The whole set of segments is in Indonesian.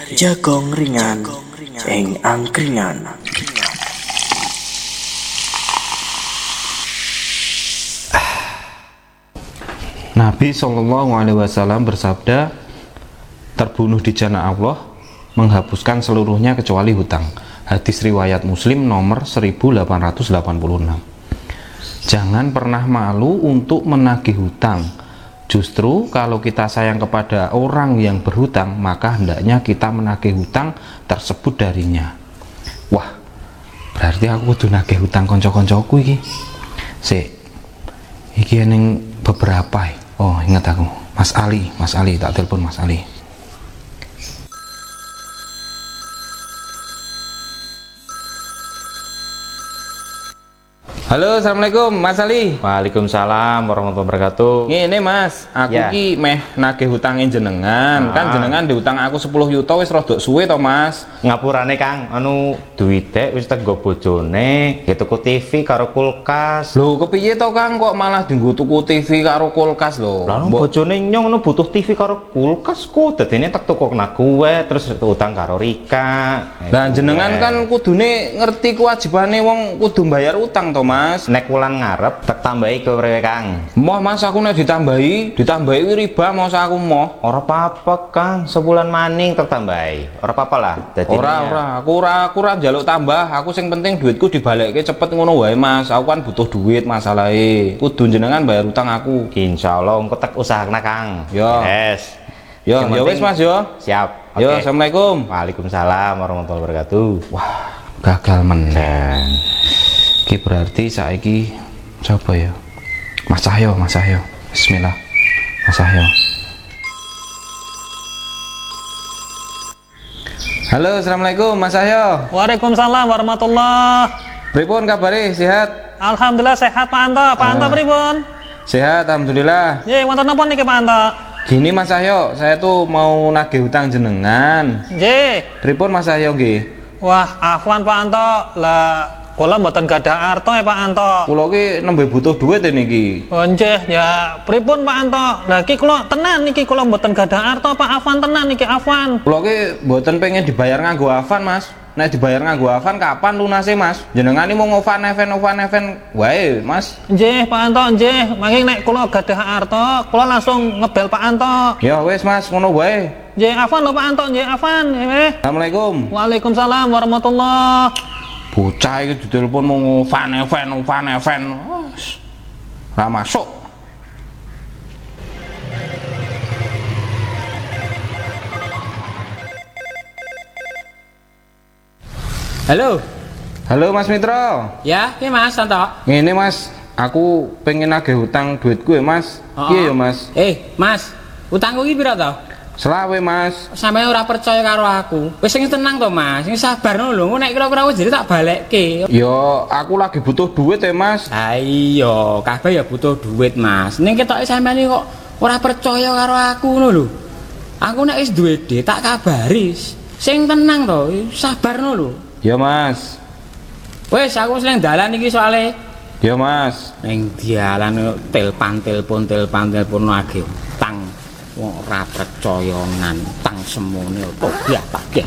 Jagong ringan ing angkringan. Nabi SAW bersabda, terbunuh di jalan Allah menghapuskan seluruhnya kecuali hutang. Hadis riwayat Muslim nomor 1886. Jangan pernah malu untuk menagih hutang. Justru kalau kita sayang kepada orang yang berhutang, maka hendaknya kita menagih hutang tersebut darinya. Wah, berarti aku kudu nagih hutang konco-koncoku iki. Iki ning beberapa. Oh, ingat aku. Mas Ali, tak telepon Mas Ali. Halo, assalamualaikum Mas Ali. Waalaikumsalam warahmatullahi wabarakatuh. Ini Mas, aku ki meh nagih hutangin jenengan. Kan jenengan diutang aku 10 yuta wis rada suwe to Mas. Ngapurane Kang, anu duwite wis tego bojone, ya tuku TV karo kulkas. Lho, kepiye to Kang kok malah dienggo tuku TV karo kulkas lho? Lah bojone nyong anu butuh TV karo kulkas kok, dadine tak tuku kena kuwe terus utang karo Rika. Lah jenengan kan kudune ngerti kewajibane wong kudu bayar utang to Mas. Nek wulan ngarep tak tambahi kowe Kang. Moh Mas, aku nek ditambahi riba mau aku moh. Ora apa-apa Kang, sebulan maning tak tambahi. Ora apa-apa lah. Aku ora njaluk tambah. Aku sing penting duitku dibalekke cepet ngono wae Mas. Aku kan butuh duit masalahe. Kudu jenengan bayar utang aku. Insyaallah engko tak usahana Kang. Yo. Yes. Yo wis Mas yo. Siap. Yo, Okay. assalamualaikum. Waalaikumsalam warahmatullahi wabarakatuh. Wah, gagal menang. Iki berarti saiki coba ya. Mas Cahyo. Bismillah. Mas Cahyo. Halo, assalamualaikum Mas Cahyo. Waalaikumsalam warahmatullah. Pripun kabare? Sehat? Alhamdulillah sehat Pak Anto. Pak Anto pripun? Sehat, alhamdulillah. Nggih, wonten napa niki Pak Anto? Gini Mas Cahyo, saya tuh mau nagih hutang jenengan. Nggih. Pripun Mas Cahyo nggih? Wah, afwan Pak Anto. Lah kula mboten gadah arto ya Pak Anto. Kula ki nembe butuh duit niki. Oh nggih, ya pripun Pak Anto? Lah iki kula tenan niki kula mboten gadah arto Pak, afwan tenan niki afwan. Kula ki mboten pengen dibayar nganggo afan Mas. Nek dibayar nganggo afan kapan lunase Mas? Jenengan iki mau ngovan event wae Mas. Nggih Pak Anto, nggih. Mangke nek kula gadah arto, kula langsung ngebel Pak Anto. Ya wis Mas, ngono wae. Nggih, afwan lho Pak Anto, nggih afwan. Nggih. Assalamualaikum. Waalaikumsalam warahmatullah. Bocah iki ditelepon mau ngovan event. Ora masuk. Halo Mas Mitro. Ya, ini Mas Santo. Ngene Mas, aku pengen nagih hutang duitku ya Mas. Iya ya Mas. Mas, utangku iki pira to? Selawe Mas. Sampe ora percaya karo aku. Wis sing tenang to Mas, sing sabar ngono lho. Nek kira-kira wis jadi tak balekke. Yo, aku lagi butuh duit ya Mas. Ha iya, kabeh ya butuh duit Mas. Ning ketoke sampeyan kok ora percaya karo aku ngono lho. Aku nek wis duwe dhek tak kabari. Sing tenang to, sabar ngono lho. Ya Mas. Wis aku wis nang dalan iki soalé. Ya Mas. Ning dalan telepon lagi utang. Wong ora percaya nantang semone tobiah tagih.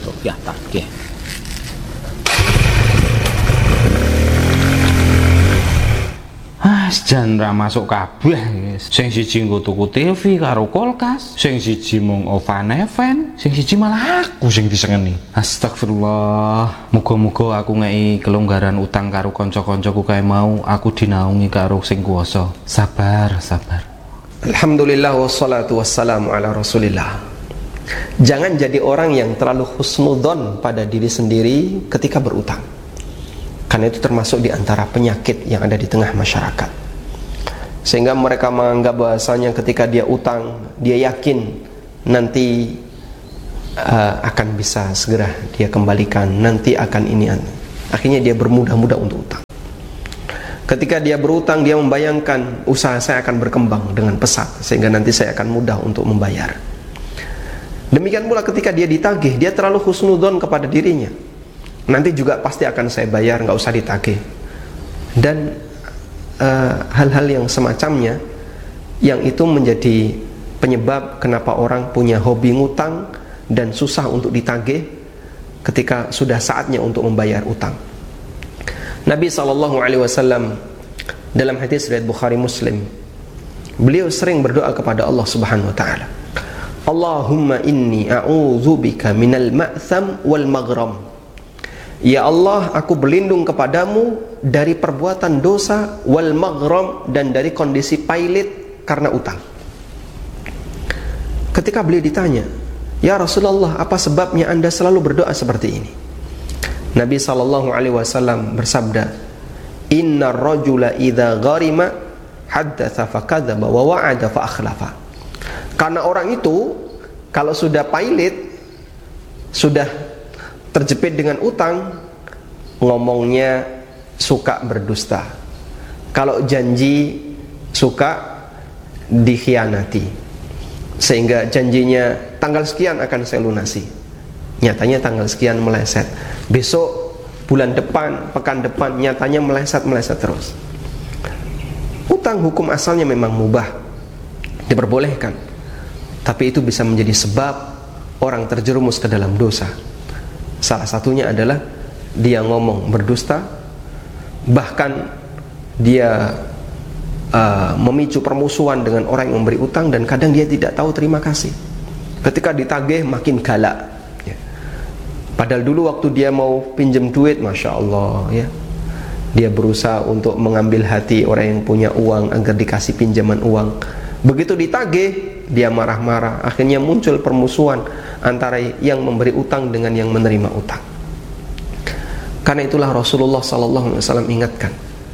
Jan ra masuk kabeh. Sing siji nggo tuku TV karo kulkas, sing siji mung ovan event, sing siji malah aku sing disengeni. Astagfirullah. Muga-muga aku ngei kelonggaran utang karo kanca-kancaku kae mau, aku dinaungi karo sing kuwasa. Sabar. Alhamdulillah wassalatu wassalamu ala rasulillah. Jangan jadi orang yang terlalu husnudzon pada diri sendiri ketika berutang, karena itu termasuk di antara penyakit yang ada di tengah masyarakat, sehingga mereka menganggap bahasanya ketika dia utang, dia yakin nanti akan bisa segera dia kembalikan, nanti akan ini. Akhirnya dia bermudah-mudah untuk utang. Ketika dia berutang, dia membayangkan usaha saya akan berkembang dengan pesat, sehingga nanti saya akan mudah untuk membayar. Demikian pula ketika dia ditagih, dia terlalu husnudzon kepada dirinya, nanti juga pasti akan saya bayar, nggak usah ditagih. Dan hal-hal yang semacamnya, yang itu menjadi penyebab kenapa orang punya hobi ngutang dan susah untuk ditagih ketika sudah saatnya untuk membayar utang. Nabi SAW dalam hadis riwayat Bukhari Muslim, beliau sering berdoa kepada Allah Subhanahu wa taala, Allahumma inni a'udzubika minal ma'tham wal maghram. Ya Allah, aku berlindung kepadamu dari perbuatan dosa, wal maghram, dan dari kondisi pailit karena utang. Ketika beliau ditanya, ya Rasulullah, apa sebabnya Anda selalu berdoa seperti ini? Nabi SAW bersabda, Inna rajula idha gharima haddatha fakadzaba wa wa'ada fa akhlafa. Karena orang itu kalau sudah pailit, sudah terjepit dengan utang, ngomongnya suka berdusta. Kalau janji suka dikhianati, sehingga janjinya tanggal sekian akan saya lunasi, nyatanya tanggal sekian meleset, besok, bulan depan, pekan depan, nyatanya meleset terus. Utang hukum asalnya memang mubah, diperbolehkan, tapi itu bisa menjadi sebab orang terjerumus ke dalam dosa. Salah satunya adalah dia ngomong berdusta, bahkan dia memicu permusuhan dengan orang yang memberi utang, dan kadang dia tidak tahu terima kasih. Ketika ditagih makin galak, ya. Padahal dulu waktu dia mau pinjam duit, Masya Allah, ya, dia berusaha untuk mengambil hati orang yang punya uang agar dikasih pinjaman uang. Begitu ditagih, dia marah-marah. Akhirnya muncul permusuhan antara yang memberi utang dengan yang menerima utang. Karena itulah Rasulullah SAW ingatkan,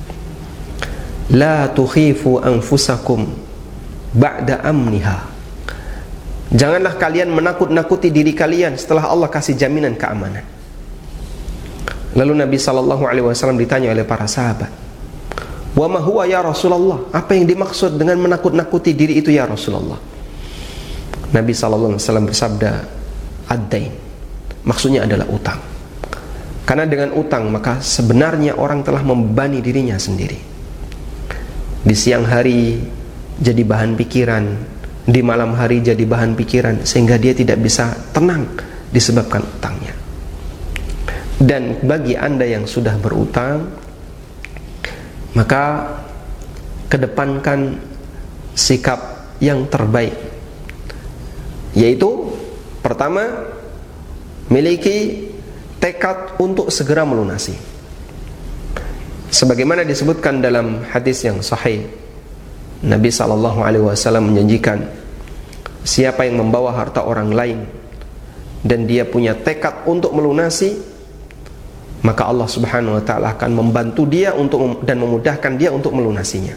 La tukhifu anfusakum ba'da amniha. Janganlah kalian menakut-nakuti diri kalian setelah Allah kasih jaminan keamanan. Lalu Nabi SAW ditanya oleh para sahabat, Wa ma huwa ya Rasulullah? Apa yang dimaksud dengan menakut-nakuti diri itu ya Rasulullah? Nabi SAW bersabda, Ad-dain. Maksudnya adalah utang. Karena dengan utang maka sebenarnya orang telah membebani dirinya sendiri. Di siang hari jadi bahan pikiran, di malam hari jadi bahan pikiran, sehingga dia tidak bisa tenang disebabkan utangnya. Dan bagi Anda yang sudah berutang, maka kedepankan sikap yang terbaik, yaitu pertama, miliki tekad untuk segera melunasi. Sebagaimana disebutkan dalam hadis yang sahih, Nabi SAW menjanjikan, siapa yang membawa harta orang lain dan dia punya tekad untuk melunasi, maka Allah Subhanahu wa ta'ala akan membantu dia untuk dan memudahkan dia untuk melunasinya.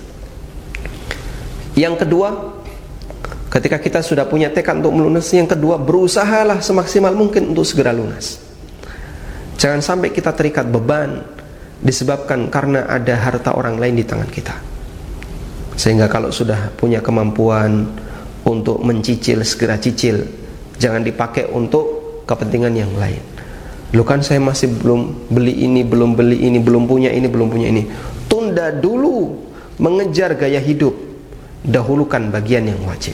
Yang kedua, ketika kita sudah punya tekad untuk melunasi, yang kedua, berusahalah semaksimal mungkin untuk segera lunas. Jangan sampai kita terikat beban disebabkan karena ada harta orang lain di tangan kita, sehingga kalau sudah punya kemampuan untuk mencicil, segera cicil, jangan dipakai untuk kepentingan yang lain. Loh kan saya masih belum beli ini, belum beli ini, belum punya ini, belum punya ini. Tunda dulu mengejar gaya hidup, dahulukan bagian yang wajib.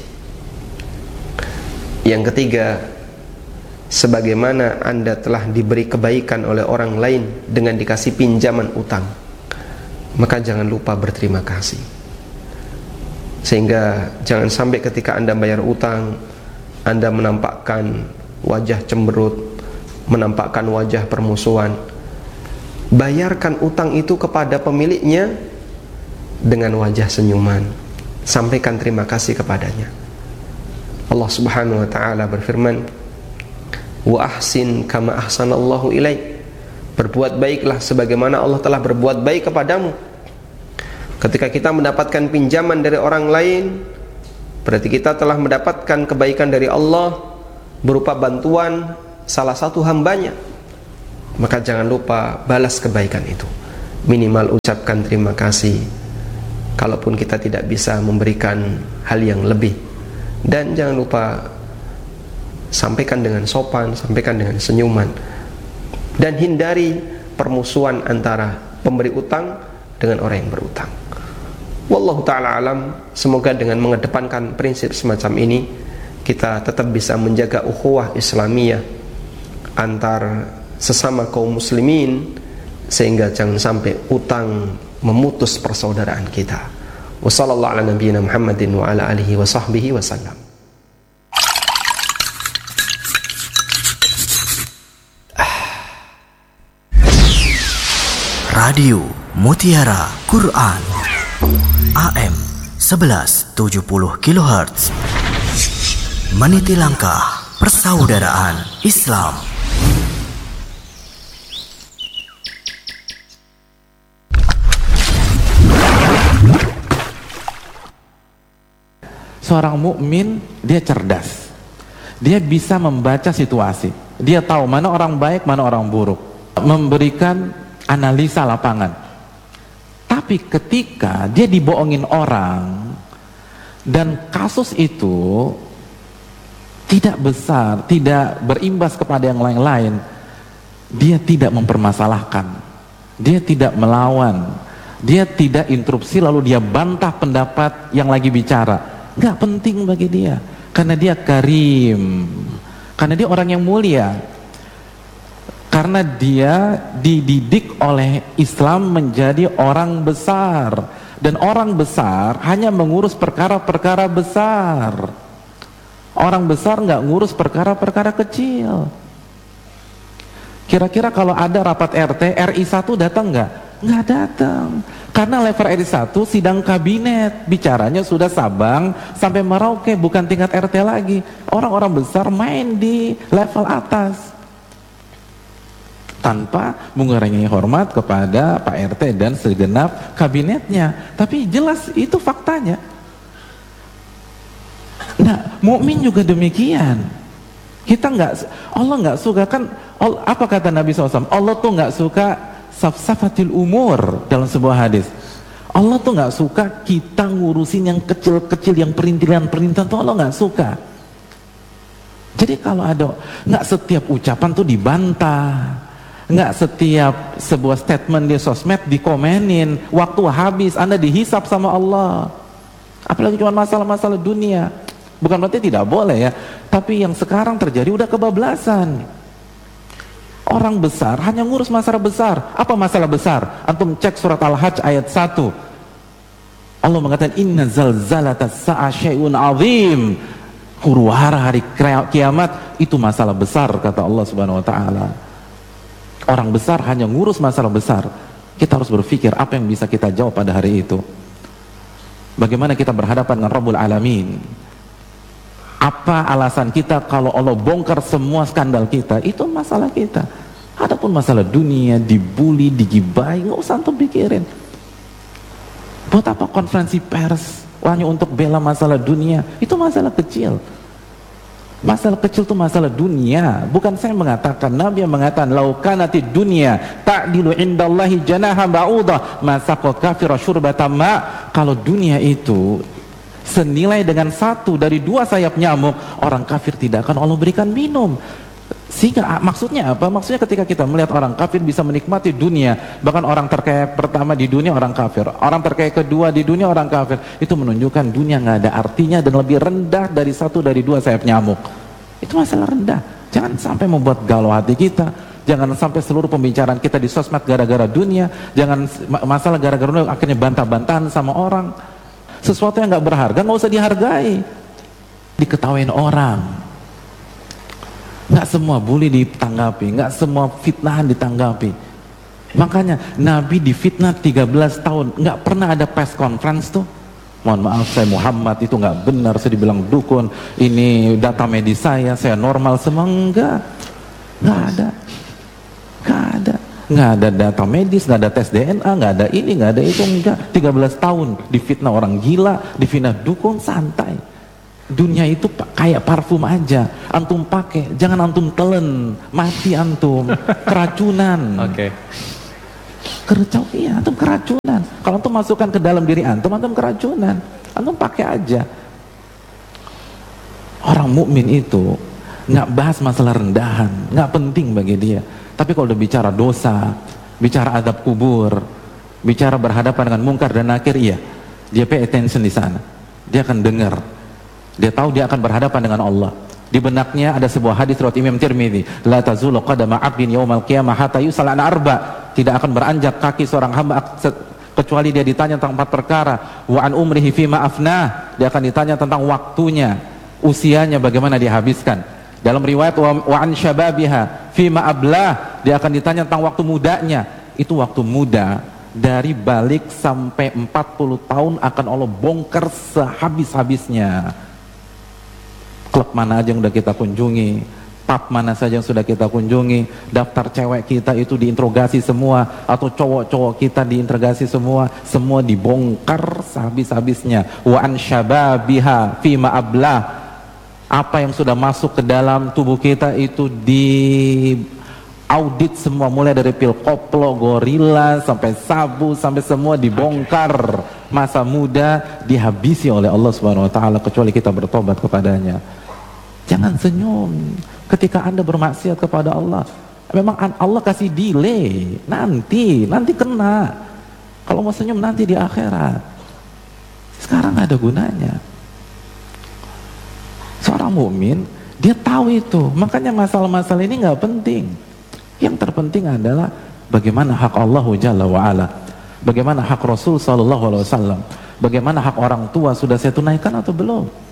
Yang ketiga, sebagaimana Anda telah diberi kebaikan oleh orang lain dengan dikasih pinjaman utang, maka jangan lupa berterima kasih. Sehingga jangan sampai ketika Anda bayar utang, Anda menampakkan wajah cemberut, menampakkan wajah permusuhan. Bayarkan utang itu kepada pemiliknya dengan wajah senyuman. Sampaikan terima kasih kepadanya. Allah Subhanahu wa ta'ala berfirman, Wa ahsin kama ahsanallahu ilaik. Berbuat baiklah sebagaimana Allah telah berbuat baik kepadamu. Ketika kita mendapatkan pinjaman dari orang lain, berarti kita telah mendapatkan kebaikan dari Allah berupa bantuan salah satu hambanya. Maka jangan lupa balas kebaikan itu. Minimal ucapkan terima kasih, kalaupun kita tidak bisa memberikan hal yang lebih. Dan jangan lupa sampaikan dengan sopan, sampaikan dengan senyuman. Dan hindari permusuhan antara pemberi utang dengan orang yang berutang. Wallahu ta'ala alam. Semoga dengan mengedepankan prinsip semacam ini, kita tetap bisa menjaga ukhuwah Islamiyah antar sesama kaum muslimin, sehingga jangan sampai utang memutus persaudaraan kita. Wassallallahu ala nabiyyina Muhammadin wa ala alihi wa sahbihi wasallam. Radio Mutiara Quran AM 1170 kHz, meniti langkah persaudaraan Islam. Seorang mukmin dia cerdas, dia bisa membaca situasi, dia tahu mana orang baik, mana orang buruk, memberikan analisa lapangan. Tapi ketika dia dibohongin orang dan kasus itu tidak besar, tidak berimbas kepada yang lain-lain, dia tidak mempermasalahkan, dia tidak melawan, dia tidak interupsi lalu dia bantah pendapat yang lagi bicara. Nggak penting bagi dia, karena dia karim, karena dia orang yang mulia, karena dia dididik oleh Islam menjadi orang besar, dan orang besar hanya mengurus perkara-perkara besar. Orang besar nggak ngurus perkara-perkara kecil. Kira-kira kalau ada rapat RT, RI 1 datang nggak? Nggak datang. Karena level RI 1 sidang kabinet, bicaranya sudah Sabang sampai Merauke, bukan tingkat RT lagi. Orang-orang besar main di level atas tanpa mengurangi hormat kepada Pak RT dan segenap kabinetnya. Tapi jelas itu faktanya. Nah, mukmin juga demikian. Kita Allah nggak suka kan? Apa kata Nabi SAW? Allah tuh nggak suka safsafatil umur dalam sebuah hadis. Allah tuh nggak suka kita ngurusin yang kecil-kecil, yang perintilan-perintilan tuh Allah nggak suka. Jadi kalau ada, nggak setiap ucapan tuh dibantah, nggak setiap sebuah statement di sosmed dikomenin. Waktu habis, Anda dihisap sama Allah. Apalagi cuma masalah-masalah dunia. Bukan berarti tidak boleh ya, tapi yang sekarang terjadi udah kebablasan. Orang besar hanya ngurus masalah besar. Apa masalah besar? Antum cek surat Al-Hajj ayat 1. Allah mengatakan inna zalzalatas sa'a syai'un azim. Huru-hara hari kiamat itu masalah besar, kata Allah Subhanahu wa taala. Orang besar hanya ngurus masalah besar. Kita harus berpikir apa yang bisa kita jawab pada hari itu. Bagaimana kita berhadapan dengan Rabbul Alamin? Apa alasan kita kalau Allah bongkar semua skandal kita? Itu masalah kita. Adapun masalah dunia, dibully, digibai, nggak usah antum pikirin. Buat apa konferensi pers hanya untuk bela masalah dunia? Itu masalah kecil. Masalah kecil itu masalah dunia. Bukan saya mengatakan, Nabi yang mengatakan laukanatid dunya ta'dilu indallahi janaha ba'udah masaqa kafira syurbata ma. Kalau dunia itu senilai dengan 1 dari 2 sayap nyamuk, orang kafir tidak akan Allah berikan minum. Sehingga maksudnya apa? Maksudnya ketika kita melihat orang kafir bisa menikmati dunia, bahkan orang terkaya pertama di dunia orang kafir, orang terkaya kedua di dunia orang kafir, itu menunjukkan dunia nggak ada artinya dan lebih rendah dari 1 dari 2 sayap nyamuk. Itu masalah rendah. Jangan sampai membuat galau hati kita. Jangan sampai seluruh pembicaraan kita di sosmed gara-gara dunia. Jangan masalah gara-gara dunia akhirnya bantah-bantahan sama orang. Sesuatu yang nggak berharga nggak usah dihargai, diketawain orang. Nggak semua bully ditanggapi, nggak semua fitnahan ditanggapi. Makanya Nabi difitnah 13 tahun, nggak pernah ada press conference tuh. Mohon maaf saya Muhammad itu nggak benar, saya dibilang dukun, ini data medis saya normal semua, nggak ada. Nggak ada data medis, nggak ada tes DNA, nggak ada ini, nggak ada itu, enggak. 13 tahun difitnah orang gila, difitnah dukun, santai. Dunia itu kayak parfum aja, antum pakai, jangan antum telen, mati antum, keracunan. Oke. Iya, antum keracunan. Kalau antum masukkan ke dalam diri antum keracunan. Antum pakai aja. Orang mukmin itu nggak bahas masalah rendahan, nggak penting bagi dia. Tapi kalau udah bicara dosa, bicara adab kubur, bicara berhadapan dengan mungkar dan nakir, iya, dia pay attention di sana. Dia akan dengar. Dia tahu dia akan berhadapan dengan Allah. Di benaknya ada sebuah hadis riwayat Imam Tirmidzi, la tazulu qadama 'abdin yaumal qiyamah hatta yus'ala an arba. Tidak akan beranjak kaki seorang hamba kecuali dia ditanya tentang 4 perkara. Wa an umrihi fima afnah, dia akan ditanya tentang waktunya, usianya bagaimana dia habiskan. Dalam riwayat wa an syababiha fima ablah, dia akan ditanya tentang waktu mudanya. Itu waktu muda dari balik sampai 40 tahun akan Allah bongkar sehabis-habisnya. Klub mana aja yang udah kita kunjungi, pub mana saja yang sudah kita kunjungi, daftar cewek kita itu diinterogasi semua, atau cowok-cowok kita diinterogasi semua dibongkar sehabis-habisnya. Wa an syababiha fima ablah, apa yang sudah masuk ke dalam tubuh kita itu di audit semua, mulai dari pil koplo, gorila, sampai sabu, sampai semua dibongkar. Masa muda dihabisi oleh Allah Subhanahu wa taala kecuali kita bertobat kepadanya. Jangan senyum ketika Anda bermaksiat kepada Allah. Memang Allah kasih delay, nanti kena. Kalau mau senyum nanti di akhirat. Sekarang ada gunanya. Seorang mukmin dia tahu itu, makanya masalah-masalah ini nggak penting. Yang terpenting adalah bagaimana hak Allah Jalla wa Ala, bagaimana hak Rasul Sallallahu Alaihi Wasallam, bagaimana hak orang tua, sudah saya tunaikan atau belum.